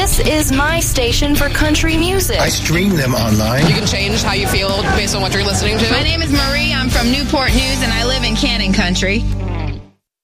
This is my station for country music. I stream them online. You can change how you feel based on what you're listening to. My name is Marie. I'm from Newport News, and I live in Cannon Country.